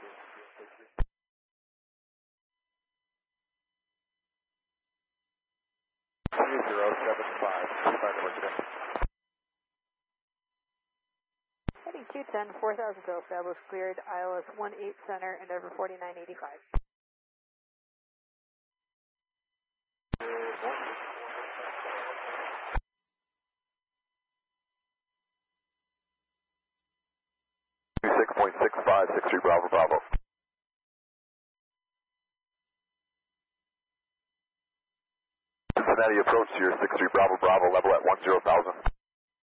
Heading 210, 4,000 to established, cleared, ILS 18 center, Endeavor 4985. .65, 63 Bravo Bravo. Cincinnati approach to your 63 Bravo Bravo, level at 10,000.